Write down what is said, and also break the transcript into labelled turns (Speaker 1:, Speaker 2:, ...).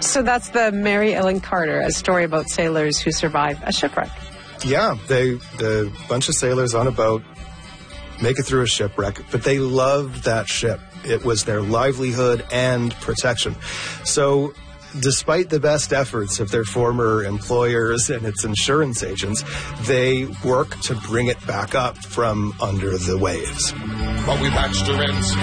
Speaker 1: So that's the Mary Ellen Carter, a story about sailors who survive a shipwreck.
Speaker 2: Yeah, the bunch of sailors on a boat make it through a shipwreck, but they loved that ship. It was their livelihood and protection. So despite the best efforts of their former employers and its insurance agents, they work to bring it back up from under the waves.
Speaker 3: But we patched her in.